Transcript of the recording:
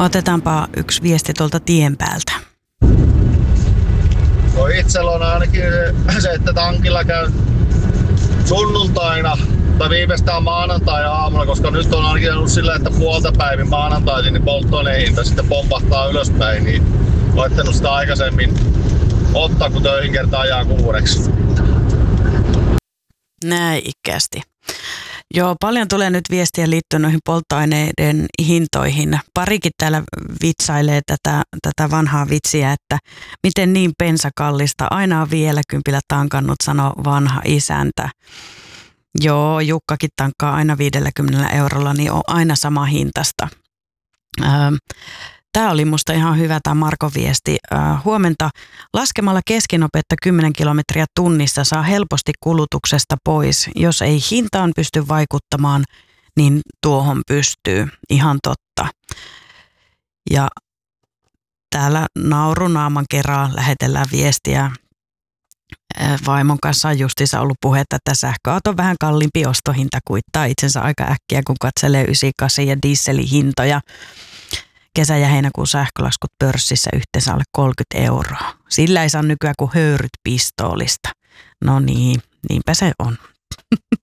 Otetaanpa yksi viesti tuolta tien päältä. No itsellä on ainakin se, että tankilla käy sunnuntaina tai viimeistään maanantai-aamuna, koska nyt on ainakin ollut silleen, että puolta päivin maanantaisin niin polttoaineen hinta sitten pompahtaa ylöspäin, niin laittanut sitä aikaisemmin ottaa, kun töihin kertaa ajaa 6. Näin ikästi. Joo, paljon tulee nyt viestiä liittyen noihin polttoaineiden hintoihin. Parikin täällä vitsailee tätä vanhaa vitsiä, että miten niin pensakallista. Aina on vielä kympillä tankannut, sanoo vanha isäntä. Joo, Jukkakin tankkaa aina 50 eurolla, niin on aina sama hintasta. Tämä oli musta ihan hyvä tämä Marko viesti. Huomenta laskemalla keskinopeutta 10 kilometriä tunnissa saa helposti kulutuksesta pois. Jos ei hintaan pysty vaikuttamaan, niin tuohon pystyy. Ihan totta. Ja täällä naurunaaman kerran lähetellään viestiä. Vaimon kanssa on justiinsa ollut puhetta, että sähköauton vähän kalliimpi ostohinta kuittaa itsensä aika äkkiä, kun katselee 98 ja dieselihintoja. Kesä- ja heinäkuun sähkölaskut pörssissä yhteensä alle 30 euroa. Sillä ei saa nykyään kuin höyryt pistoolista. No niin, niinpä se on.